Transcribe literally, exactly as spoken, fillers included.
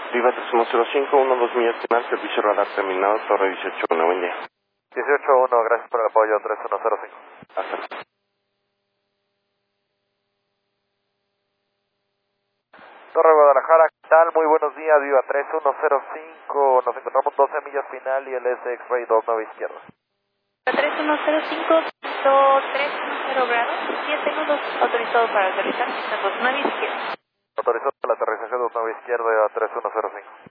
Viva tres uno cero cinco, uno dos millas final, servicio radar terminado, torre dieciocho uno, buen día. dieciocho uno, gracias por el apoyo, tres uno cero cinco. Hasta luego. Torre Guadalajara, ¿qué tal? Muy buenos días, Viva tres uno cero cinco, nos encontramos doce millas final y el S X-Ray dos nueve izquierda. tres uno cero cinco, tres uno cero grados, sí, tengo dos autorizados para aterrizar, dos nueve izquierda. Autorizado para la aterrizaje dos nueve izquierda a tres uno cero cinco.